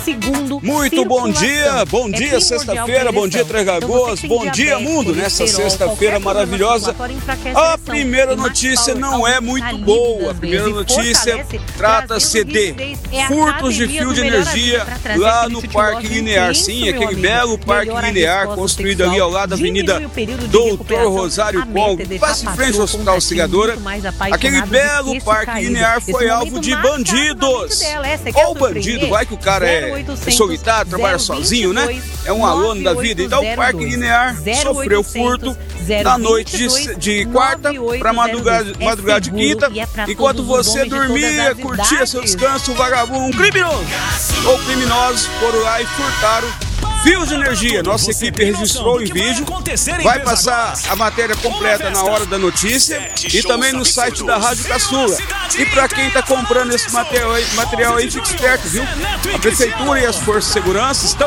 segundo Muito bom dia, sexta-feira, bom dia, Três Lagoas, bom dia, mundo, nessa sexta-feira maravilhosa. A primeira notícia não é muito boa, a primeira notícia trata-se de furtos de fio de energia lá no Parque Linear. Sim, aquele belo Parque Linear construído ali ao lado da Avenida Doutor Rosário Congo, quase em frente ao Hospital Auxiliadora. Aquele belo Parque Linear foi alvo de bandidos. Ou bandido, vai que o cara é solitário, trabalha sozinho, né? É um aluno da vida. Então o Parque Linear sofreu furto na noite de quarta para madrugada de quinta. Enquanto você dormia, curtia seu descanso, um vagabundo, um criminoso ou criminosos foram lá e furtaram fios de energia. Nossa equipe registrou em vídeo, vai passar a matéria completa na hora da notícia e também no site da Rádio Caçula. E para quem está comprando esse material aí, fique esperto, viu? A Prefeitura e as Forças de Segurança estão